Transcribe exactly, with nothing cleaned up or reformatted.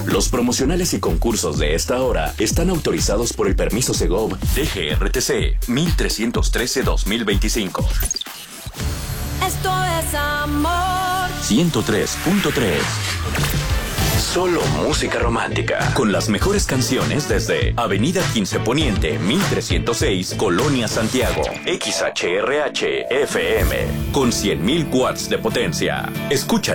Los promocionales y concursos de esta hora están autorizados por el permiso Segov D G R T C mil trescientos trece guión dos mil veinticinco. Esto es amor. ciento tres punto tres. Solo música romántica. Con las mejores canciones desde Avenida quince Poniente, mil trescientos seis, Colonia Santiago. X H R H F M. Con cien mil watts de potencia. Escucha